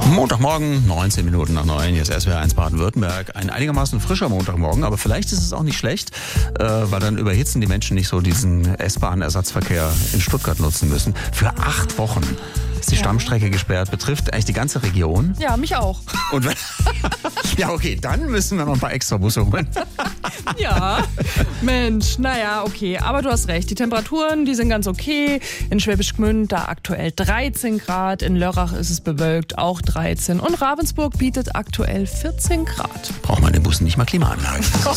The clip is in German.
Montagmorgen, 19 Minuten nach 9, hier ist SWR 1 Baden-Württemberg. Ein einigermaßen frischer Montagmorgen, aber vielleicht ist es auch nicht schlecht, weil dann überhitzen die Menschen nicht so diesen S-Bahn-Ersatzverkehr in Stuttgart nutzen müssen. Für 8 Wochen ist die Stammstrecke gesperrt, betrifft eigentlich die ganze Region. Ja, mich auch. Und ja, okay, dann müssen wir noch ein paar Extrabusse holen. Ja, Mensch, naja, okay. Aber du hast recht, die Temperaturen, die sind ganz okay. In Schwäbisch Gmünd da aktuell 13 Grad, in Lörrach ist es bewölkt, auch 13. Und Ravensburg bietet aktuell 14 Grad. Braucht man den Bus nicht mal Klimaanlage.